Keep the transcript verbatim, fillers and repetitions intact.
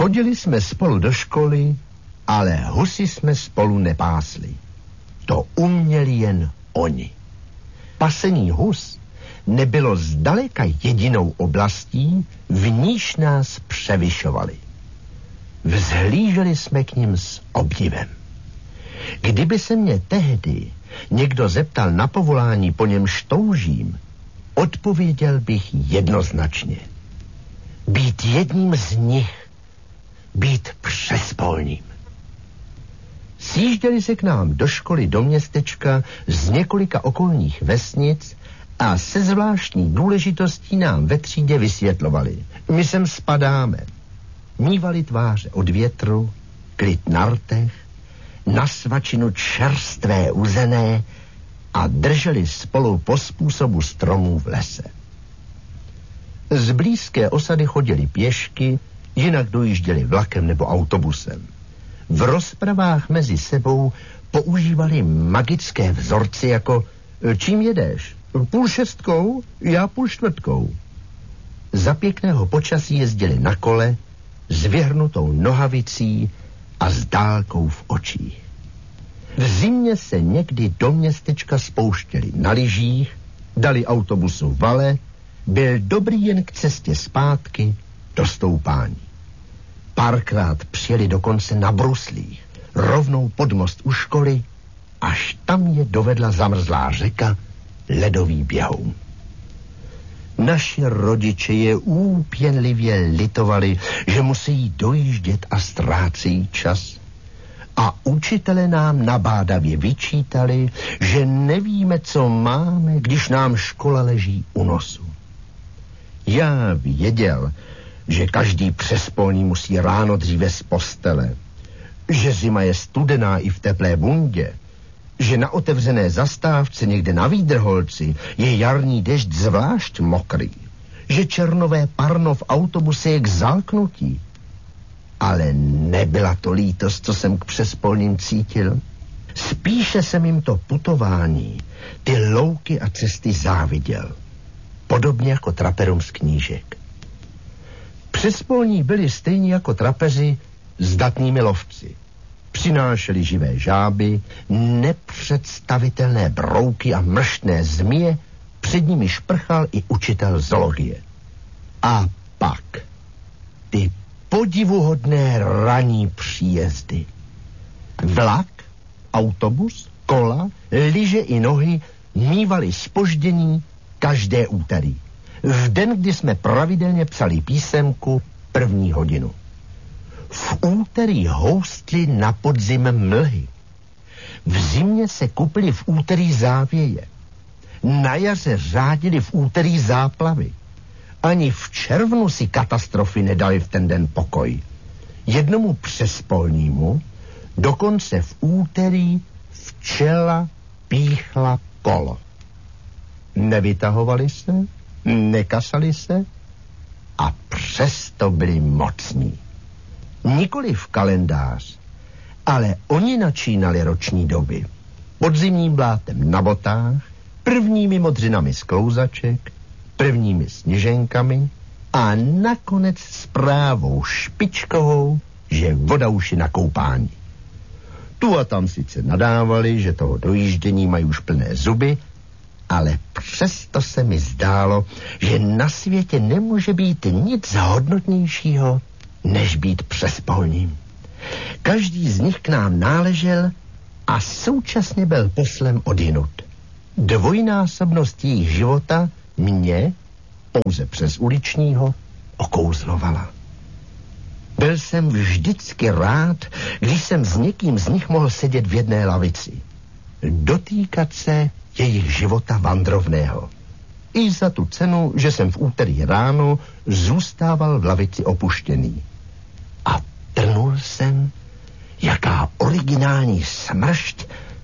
Chodili jsme spolu do školy, ale husy jsme spolu nepásli. To uměli jen oni. Pasení hus nebylo zdaleka jedinou oblastí, v níž nás převyšovali. Vzhlíželi jsme k nim s obdivem. Kdyby se mě tehdy někdo zeptal na povolání, po němž toužím, odpověděl bych jednoznačně. Být jedním z nich, být přespolním. Sjížděli se k nám do školy do městečka z několika okolních vesnic a se zvláštní důležitostí nám ve třídě vysvětlovali. My sem spadáme. Mívali tváře od větru, klid na rtech, na svačinu čerstvé uzené a drželi spolu po způsobu stromů v lese. Z blízké osady chodili pěšky, jinak dojížděli vlakem nebo autobusem. V rozpravách mezi sebou používali magické vzorci jako čím jedeš? Půl šestkou, já půl čtvrtkou. Za pěkného počasí jezdili na kole s vyhrnutou nohavicí a s dálkou v očích. V zimě se někdy do městečka spouštěli na lyžích, dali autobusu vale, byl dobrý jen k cestě zpátky do stoupání. Párkrát přijeli dokonce na bruslích, rovnou pod most u školy, až tam je dovedla zamrzlá řeka ledový běhoun. Naši rodiče je úpěnlivě litovali, že musí dojíždět a ztrácejí čas. A učitelé nám nabádavě vyčítali, že nevíme, co máme, když nám škola leží u nosu. Já věděl, že každý přespolný musí ráno dříve z postele, že zima je studená i v teplé bundě, že na otevřené zastávce někde na Výdrholci je jarní dešť zvlášť mokrý, že černové parno v autobuse je k zalknutí. Ale nebyla to lítost, co jsem k přespolním cítil. Spíše jsem jim to putování, ty louky a cesty záviděl. Podobně jako traperům z knížek. Přespolní byli stejní jako trapeři zdatnými lovci. Přinášeli živé žáby, nepředstavitelné brouky a mrštné zmije, před nimi šprchal i učitel zoologie. A pak ty podivuhodné ranní příjezdy. Vlak, autobus, kola, lyže i nohy mívali zpoždění každé úterý. V den, kdy jsme pravidelně psali písemku první hodinu. V úterý houstly na podzim mlhy. V zimě se kupily v úterý závěje. Na jaře řádili v úterý záplavy. Ani v červnu si katastrofy nedali v ten den pokoj. Jednomu přespolnímu dokonce v úterý včela píchla kolo. Nevytahovali se, nekasali se a přesto byli mocní. Nikoliv kalendář, ale oni načínali roční doby. Podzimním blátem na botách, prvními modřinami z klouzaček, prvními sněženkami a nakonec zprávou špičkovou, že voda už je na koupání. Tu a tam sice nadávali, že toho dojíždění mají už plné zuby, ale přesto se mi zdálo, že na světě nemůže být nic hodnotnějšího, než být přespolním. Každý z nich k nám náležel a současně byl poslem odjinud. Dvojnásobnost jejich života mě, pouze přes uličního, okouzlovala. Byl jsem vždycky rád, když jsem s někým z nich mohl sedět v jedné lavici. Dotýkat se jejich života vandrovného. I za tu cenu, že jsem v úterý ráno zůstával v lavici opuštěný. A trnul jsem, jaká originální smršť